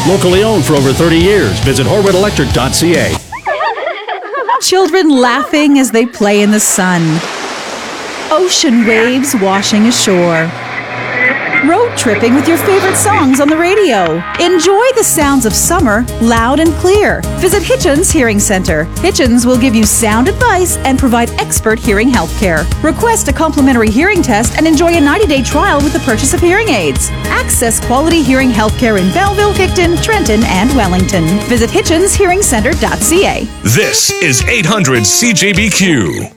Locally owned for over 30 years. Visit horwittelectric.ca. Children laughing as they play in the sun. Ocean waves washing ashore. Road tripping with your favorite songs on the radio. Enjoy the sounds of summer loud and clear. Visit Hitchens Hearing Center. Hitchens will give you sound advice and provide expert hearing health care. Request a complimentary hearing test and enjoy a 90-day trial with the purchase of hearing aids. Access quality hearing health care in Belleville, Hickton, Trenton, and Wellington. Visit hitchenshearingcenter.ca. This is 800 CJBQ.